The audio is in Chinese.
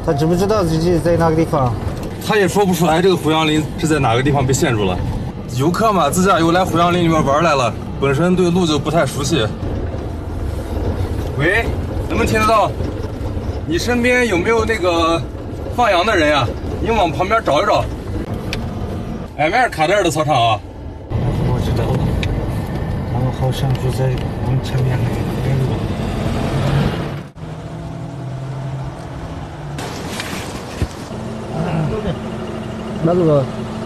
他知不知道自己在哪个地方？ 他也说不出来这个胡杨林是在哪个地方被陷住了。游客嘛，自驾游来胡杨林里面玩来了，本身对路就不太熟悉。喂，能不能听得到？你身边有没有那个放羊的人呀？你往旁边找一找。哎，迈尔卡德尔的操场啊。 我知道了，他们好像就在往前面那个路。哪个？